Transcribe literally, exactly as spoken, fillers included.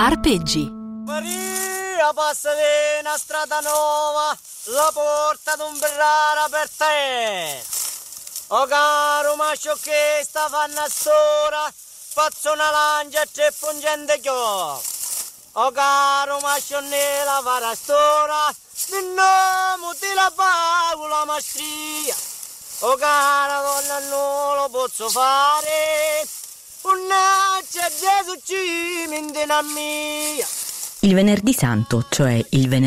Arpeggi. Maria, passa di una strada nuova, la porta d'un berrara aperta è. O caro mascio che sta fanno a stora, faccio una lancia e tre pungente chiò. O caro mascio nella vara stora, il nome di la favola mastria. O cara donna non lo posso fare, unnaccia Gesù ci mendina mia. Il venerdì santo, cioè il venerdì